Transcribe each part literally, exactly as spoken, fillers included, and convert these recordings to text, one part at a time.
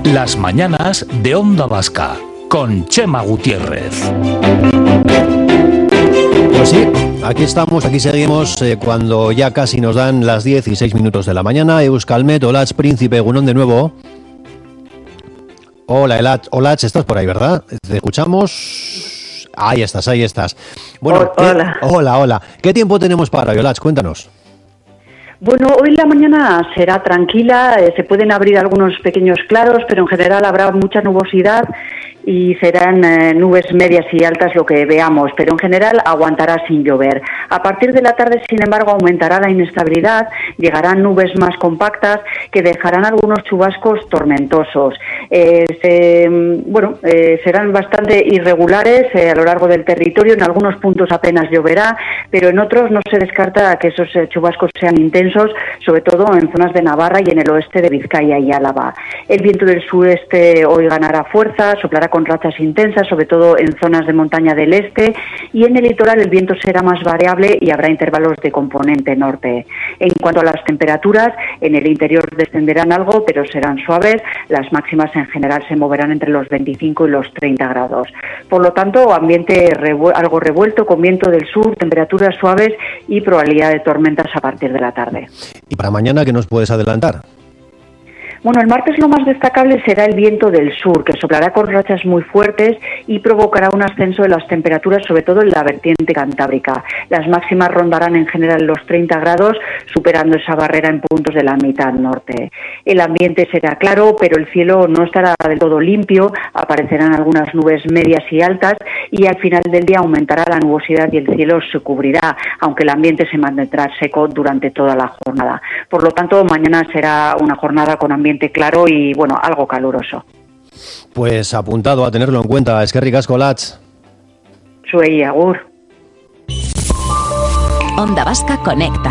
Las mañanas de Onda Vasca, con Chema Gutiérrez. Pues sí, aquí estamos, aquí seguimos eh, cuando ya casi nos dan las diez y seis minutos de la mañana. Euskalmet, Olatz, Príncipe, Egunon de nuevo. Hola, Elat, Olatz, estás por ahí, ¿verdad? ¿Te escuchamos? Ahí estás, ahí estás. Bueno, oh, hola. ¿qué, hola, hola. ¿Qué tiempo tenemos para hoy, Olatz? Cuéntanos. Bueno, hoy la mañana será tranquila, eh, se pueden abrir algunos pequeños claros, pero en general habrá mucha nubosidad y serán eh, nubes medias y altas lo que veamos, pero en general aguantará sin llover. A partir de la tarde, sin embargo, aumentará la inestabilidad, llegarán nubes más compactas que dejarán algunos chubascos tormentosos. Eh, se, bueno, eh, serán bastante irregulares eh, a lo largo del territorio, en algunos puntos apenas lloverá, pero en otros no se descarta que esos eh, chubascos sean intensos, sobre todo en zonas de Navarra y en el oeste de Vizcaya y Álava. El viento del sureste hoy ganará fuerza, soplará con rachas intensas, sobre todo en zonas de montaña del este, y en el litoral el viento será más variable y habrá intervalos de componente norte. En cuanto a las temperaturas, en el interior descenderán algo, pero serán suaves. Las máximas en general se moverán entre los veinticinco y los treinta grados. Por lo tanto, ambiente revu- algo revuelto, con viento del sur, temperaturas suaves y probabilidad de tormentas a partir de la tarde. ¿Y para mañana qué nos puedes adelantar? Bueno, el martes lo más destacable será el viento del sur, que soplará con rachas muy fuertes y provocará un ascenso de las temperaturas, sobre todo en la vertiente cantábrica. Las máximas rondarán en general los treinta grados, superando esa barrera en puntos de la mitad norte. El ambiente será claro, pero el cielo no estará del todo limpio, aparecerán algunas nubes medias y altas y al final del día aumentará la nubosidad y el cielo se cubrirá, aunque el ambiente se mantendrá seco durante toda la jornada. Por lo tanto, mañana será una jornada con ambiente claro y, bueno, algo caluroso. Pues apuntado a tenerlo en cuenta. Eskerrik asko, Olatz. Zuei, agur. Onda Vasca Conecta.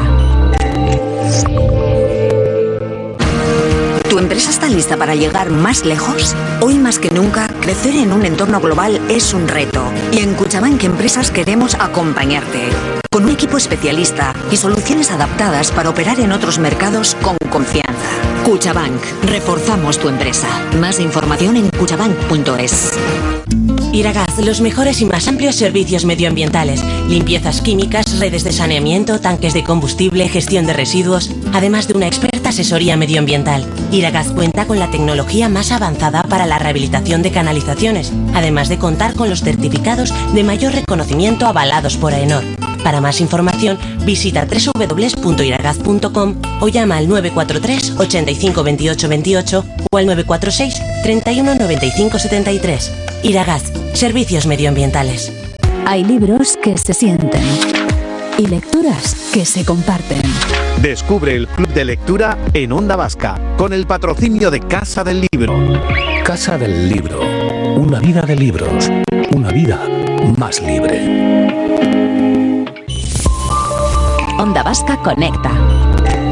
¿Tu empresa está lista para llegar más lejos? Hoy más que nunca, crecer en un entorno global es un reto. Y en Cuchabank Empresas queremos acompañarte. Con un equipo especialista y soluciones adaptadas para operar en otros mercados con confianza. Cuchabank. Reforzamos tu empresa. Más información en cuchabank punto es. Iragaz, los mejores y más amplios servicios medioambientales, limpiezas químicas, redes de saneamiento, tanques de combustible, gestión de residuos, además de una experta asesoría medioambiental. Iragaz cuenta con la tecnología más avanzada para la rehabilitación de canalizaciones, además de contar con los certificados de mayor reconocimiento avalados por AENOR. Para más información, visita doble u doble u doble u punto iragaz punto com o llama al nueve cuatro tres, ochenta y cinco, veintiocho veintiocho o al nueve cuatro seis, treinta y uno, noventa y cinco setenta y tres. Iragaz, servicios medioambientales. Hay libros que se sienten y lecturas que se comparten. Descubre el Club de Lectura en Onda Vasca, con el patrocinio de Casa del Libro. Casa del Libro. Una vida de libros. Una vida más libre. Onda Vasca Conecta.